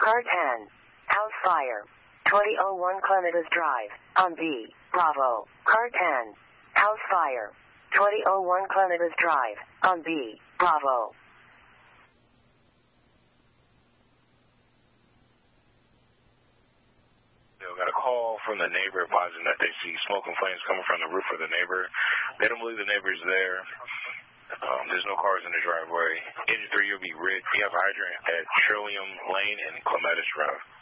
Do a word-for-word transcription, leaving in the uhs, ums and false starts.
Car ten. House fire. twenty oh one Clematis Drive, on B, Bravo. Car ten. House fire. twenty oh one Clematis Drive, on B, Bravo. Got a call from the neighbor advising that they see smoke and flames coming from the roof of the neighbor. They don't believe the neighbor's there. Um, there's no cars in the driveway. Engine three, you'll be red. You have a hydrant at Trillium Lane and Clematis Drive.